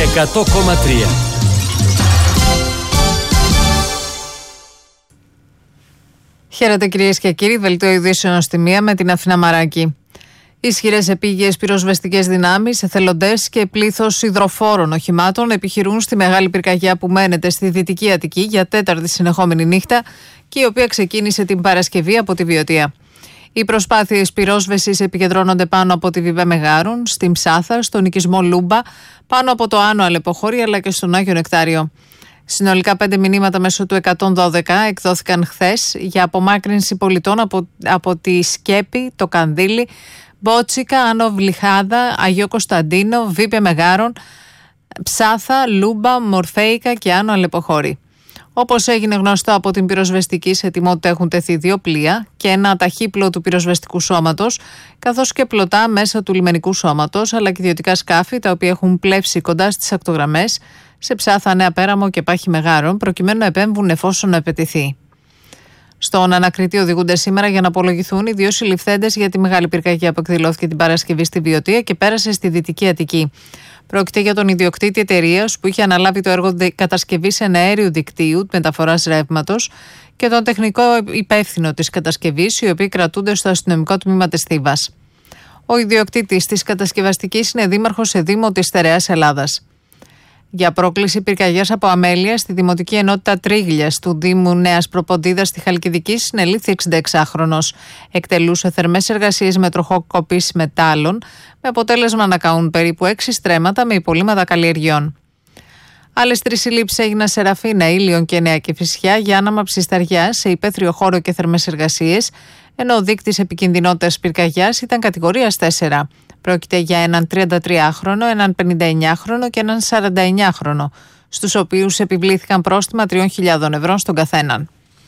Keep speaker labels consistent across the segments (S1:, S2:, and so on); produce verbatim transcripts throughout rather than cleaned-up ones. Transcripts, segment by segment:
S1: εκατό κόμμα τρία.
S2: Χαίρετε κυρίες και κύριοι, δελτίο ειδήσεων στη μία με την Αθηνά Μαράκη. Ισχυρές επίγειες πυροσβεστικές δυνάμεις, εθελοντές και πλήθος υδροφόρων οχημάτων επιχειρούν στη μεγάλη πυρκαγιά που μένεται στη Δυτική Αττική για τέταρτη συνεχόμενη νύχτα και η οποία ξεκίνησε την Παρασκευή από τη Βιωτία. Οι προσπάθειες πυρόσβεσης επικεντρώνονται πάνω από τη Βιβέ Μεγάρων, στην Ψάθα, στον οικισμό Λούμπα, πάνω από το Άνω Αλεποχώρι αλλά και στον Άγιο Νεκτάριο. Συνολικά πέντε μηνύματα μέσω του εκατόν δώδεκα εκδόθηκαν χθες για απομάκρυνση πολιτών από, από τη Σκέπη, το Κανδύλι, Μπότσικα, Άνω Βλυχάδα, Αγίο Κωνσταντίνο, Βίπε Μεγάρων, Ψάθα, Λούμπα, Μορφέικα και Άνω Αλεποχώρι. Όπως έγινε γνωστό από την πυροσβεστική, σε ετοιμότητα έχουν τεθεί δύο πλοία και ένα ταχύπλο του πυροσβεστικού σώματος, καθώς και πλωτά μέσα του λιμενικού σώματος, αλλά και ιδιωτικά σκάφη τα οποία έχουν πλεύσει κοντά στις ακτογραμμές σε Ψάθα, Νέα Πέραμο και Πάχη Μεγάρων, προκειμένου να επέμβουν εφόσον απαιτηθεί. Στον ανακριτή οδηγούνται σήμερα για να απολογηθούν οι δύο συλληφθέντες για τη μεγάλη πυρκαγιά που εκδηλώθηκε την Παρασκευή στη Βιωτία και πέρασε στη Δυτική Αττική. Πρόκειται για τον ιδιοκτήτη εταιρείας που είχε αναλάβει το έργο κατασκευής εναέριου δικτύου μεταφοράς ρεύματος και τον τεχνικό υπεύθυνο της κατασκευής, οι οποίοι κρατούνται στο αστυνομικό τμήμα της Θήβας. Ο ιδιοκτήτης της κατασκευαστικής είναι δήμαρχος σε Δήμο της Στερεάς Ελλάδας. Για πρόκληση πυρκαγιάς από αμέλεια στη Δημοτική Ενότητα Τρίγλιας του Δήμου Νέας Προποντίδας στη Χαλκιδική συνελήφθη εξήντα-εξάχρονος. Εκτελούσε θερμές εργασίες με τροχοκοπής μετάλλων, με αποτέλεσμα να καούν περίπου έξι στρέμματα με υπολείμματα καλλιεργιών. Άλλες τρεις συλλήψεις έγιναν σε Ραφίνα, Ήλιον και Νέα Κηφισιά για άναμα ψισταριά σε υπαίθριο χώρο και θερμές εργασίες, ενώ ο δείκτης επικινδυνότητας πυρκαγιάς ήταν κατηγορίας τέσσερα. Πρόκειται για έναν τριαντατριάχρονο, έναν πενηνταεννιάχρονο και έναν σαρανταεννιάχρονο, στους οποίους επιβλήθηκαν πρόστιμα τριών χιλιάδων ευρώ στον καθέναν.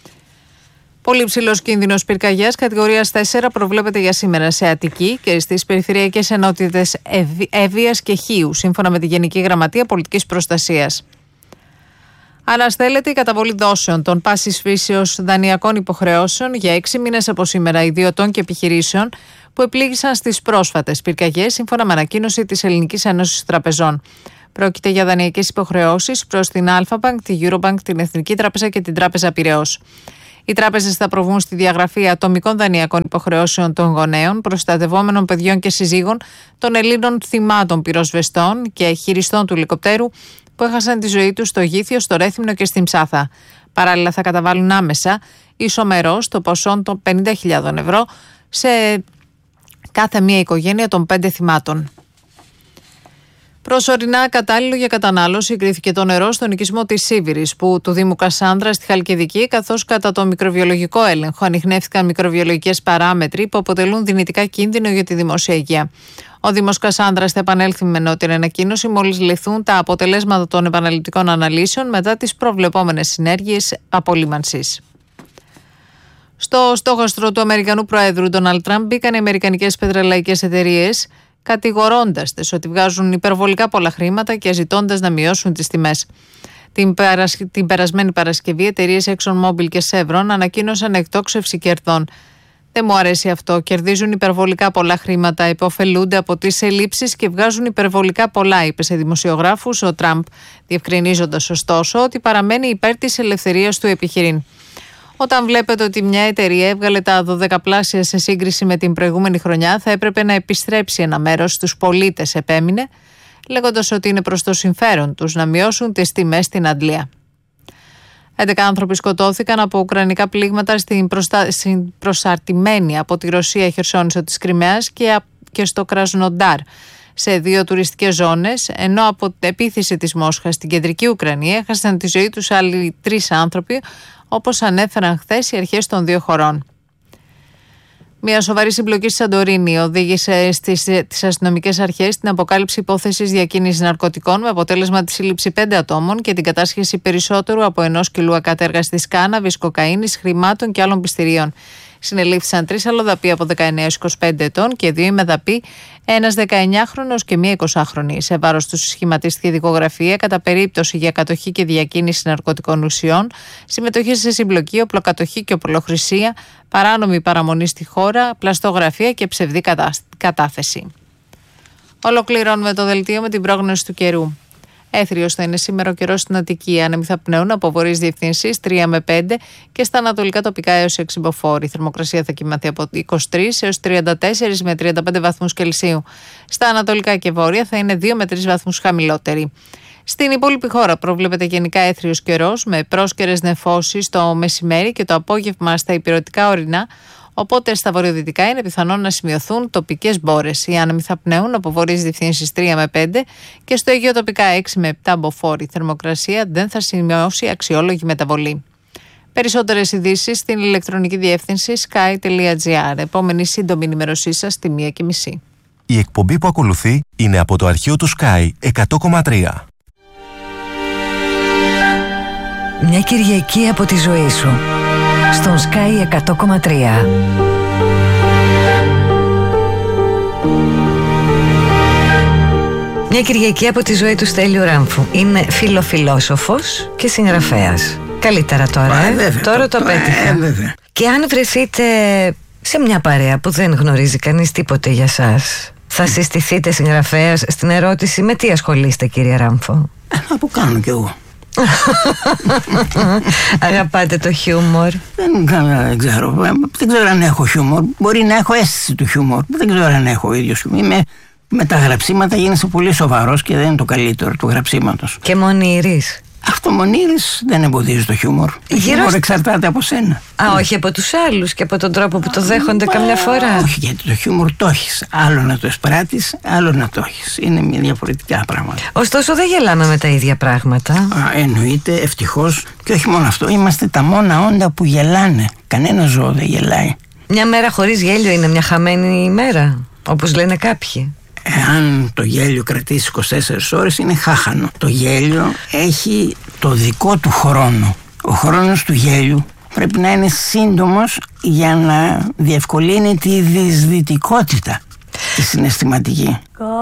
S2: Πολύ ψηλός κίνδυνος πυρκαγιάς κατηγορίας τέσσερα προβλέπεται για σήμερα σε Αττική και στις περιφερειακές ενότητες Εύβοιας και Χίου, σύμφωνα με τη Γενική Γραμματεία Πολιτικής Προστασίας. Αναστέλλεται η καταβολή δόσεων των πάσης φύσεως δανειακών υποχρεώσεων για έξι μήνες από σήμερα ιδιωτών και επιχειρήσεων που επλήγησαν στις πρόσφατες πυρκαγιές, σύμφωνα με ανακοίνωση της Ελληνικής Ένωσης Τραπεζών. Πρόκειται για δανειακές υποχρεώσεις προς την Alpha Bank, τη Eurobank, την Εθνική Τράπεζα και την Τράπεζα Πειραιώς. Οι τράπεζες θα προβούν στη διαγραφή ατομικών δανειακών υποχρεώσεων των γονέων, προστατευόμενων παιδιών και συζύγων, των Ελλήνων θυμάτων πυροσβεστών και χειριστών του ελικοπτέρου που έχασαν τη ζωή τους στο Γήθιο, στο Ρέθυμνο και στην Ψάθα. Παράλληλα, θα καταβάλουν άμεσα ισομερώς το ποσό των πενήντα χιλιάδων ευρώ σε κάθε μία οικογένεια των πέντε θυμάτων. Προσωρινά κατάλληλο για κατανάλωση κρίθηκε το νερό στον οικισμό της Σίβηρης που του Δήμου Κασάνδρα στη Χαλκιδική, καθώς κατά το μικροβιολογικό έλεγχο ανιχνεύτηκαν μικροβιολογικές παράμετροι που αποτελούν δυνητικά κίνδυνο για τη δημόσια υγεία. Ο Δήμος Κασάνδρας θα επανέλθει με νεότερη ανακοίνωση μόλις ληφθούν τα αποτελέσματα των επαναληπτικών αναλύσεων μετά τις προβλεπόμενες συνέργειες απολύμανσης. Στο στόχαστρο του Αμερικανού Προέδρου Ντόναλντ Τραμπ μπήκαν οι αμερικανικές πετρελαϊκές εταιρείες, κατηγορώντας τις ότι βγάζουν υπερβολικά πολλά χρήματα και ζητώντας να μειώσουν τις τιμές. Την, παρασ... την περασμένη Παρασκευή, οι εταιρείες ExxonMobil και Chevron ανακοίνωσαν εκτόξευση κερδών. Δεν μου αρέσει αυτό. Κερδίζουν υπερβολικά πολλά χρήματα, υποφελούνται από τις ελλείψεις και βγάζουν υπερβολικά πολλά, είπε σε δημοσιογράφους ο Τραμπ, διευκρινίζοντας ωστόσο ότι παραμένει υπέρ της ελευθερίας του επιχειρήν. Όταν βλέπετε ότι μια εταιρεία έβγαλε τα δωδεκαπλάσια σε σύγκριση με την προηγούμενη χρονιά, θα έπρεπε να επιστρέψει ένα μέρος στους πολίτες, επέμεινε, λέγοντας ότι είναι προς το συμφέρον τους να μειώσουν τις τιμές στην Αντλία. έντεκα άνθρωποι σκοτώθηκαν από ουκρανικά πλήγματα στην, προστα... στην προσαρτημένη από τη Ρωσία χερσόνησο της Κριμαίας και, και στο Κρασνοντάρ, σε δύο τουριστικές ζώνες, ενώ από την επίθεση της Μόσχας στην κεντρική Ουκρανία έχασαν τη ζωή τους άλλοι τρεις άνθρωποι, όπως ανέφεραν χθες οι αρχές των δύο χωρών. Μια σοβαρή συμπλοκή στη Σαντορίνη οδήγησε στις αστυνομικές αρχές στην αποκάλυψη υπόθεσης διακίνησης ναρκωτικών με αποτέλεσμα τη σύλληψη πέντε ατόμων και την κατάσχεση περισσότερου από ενός κιλού ακατέργαστης κάναβης, κοκαίνης, χρημάτων και άλλων πιστηρίων. Συνελήφθησαν τρεις αλλοδαποί από δεκαεννέα έως είκοσι πέντε ετών και δύο ημεδαποί, ένας δεκαεννιάχρονος και μία εικοσάχρονη. Σε βάρος τους σχηματίστηκε δικογραφία κατά περίπτωση για κατοχή και διακίνηση ναρκωτικών ουσιών, συμμετοχή σε συμπλοκή, οπλοκατοχή και οπλοχρησία, παράνομη παραμονή στη χώρα, πλαστογραφία και ψευδή κατάθεση. Ολοκληρώνουμε το δελτίο με την πρόγνωση του καιρού. Έθριος θα είναι σήμερα ο καιρός στην Αττική. Άνεμοι θα πνέουν από βορείς διευθύνσεις τρία με πέντε και στα ανατολικά τοπικά έως έξι μποφόρ. Η θερμοκρασία θα κυμανθεί από είκοσι τρεις έως τριάντα τέσσερα με τριάντα πέντε βαθμούς Κελσίου. Στα ανατολικά και βόρεια θα είναι δύο με τρεις βαθμούς χαμηλότεροι. Στην υπόλοιπη χώρα προβλέπεται γενικά έθριος καιρός με πρόσκαιρες νεφώσεις το μεσημέρι και το απόγευμα στα ηπειρωτικά ορεινά. Οπότε στα βορειοδυτικά είναι πιθανόν να σημειωθούν τοπικές μπόρες. Οι άνεμοι θα πνέουν από βορείς διευθύνσεις τρία με πέντε και στο Αιγαίο τοπικά έξι με επτά μποφόρ. Η θερμοκρασία δεν θα σημειώσει αξιόλογη μεταβολή. Περισσότερες ειδήσεις στην ηλεκτρονική διεύθυνση sky τελεία gr. Επόμενη σύντομη ενημέρωσή σας στη μία και μισή.
S1: Η εκπομπή που ακολουθεί είναι από το αρχείο του Sky εκατό κόμμα τρία.
S3: Μια Κυριακή από τη ζωή σου στον Sky εκατό κόμμα τρία. Μια Κυριακή από τη ζωή του Στέλιου Ράμφου. Είναι φιλοφιλόσοφος και συγγραφέας. Καλύτερα τώρα, ε, ε? Βέβαια, τώρα το, το απέτυχα. Ε, και αν βρεθείτε σε μια παρέα που δεν γνωρίζει κανείς τίποτε για σας, θα συστηθείτε συγγραφέας στην ερώτηση με τι ασχολείστε, κύριε Ράμφο?
S4: Αυτό που κάνω κι εγώ.
S3: Αγαπάτε το χιούμορ?
S4: Δεν, δεν ξέρω. Δεν ξέρω αν έχω χιούμορ. Μπορεί να έχω αίσθηση του χιούμορ. Δεν ξέρω αν έχω ίδιο χιούμορ. Είμαι, με τα γραψίματα γίνεσαι πολύ σοβαρός και δεν είναι το καλύτερο του γραψίματος.
S3: Και μονήρης.
S4: Αυτό μονήρης δεν εμποδίζει το χιούμορ. Το
S3: Γύρω
S4: χιούμορ
S3: σ...
S4: εξαρτάται από σένα.
S3: Α, όχι από τους άλλους και από τον τρόπο που το δέχονται. Α, καμιά φορά.
S4: Όχι, γιατί το χιούμορ το έχεις. Άλλο να το εισπράττεις, άλλο να το έχεις. Είναι μια διαφορετικά πράγματα.
S3: Ωστόσο δεν γελάμε με τα ίδια πράγματα.
S4: Α, εννοείται, ευτυχώς. Και όχι μόνο αυτό, είμαστε τα μόνα όντα που γελάνε. Κανένα ζώο δεν γελάει.
S3: Μια μέρα χωρίς γέλιο είναι μια χαμένη ημέρα, όπως λένε κάποιοι.
S4: Εάν το γέλιο κρατήσει είκοσι τέσσερις ώρες είναι χάχανο. Το γέλιο έχει το δικό του χρόνο. Ο χρόνος του γέλιου πρέπει να είναι σύντομος για να διευκολύνει τη δυσδυτικότητα τη συναισθηματική.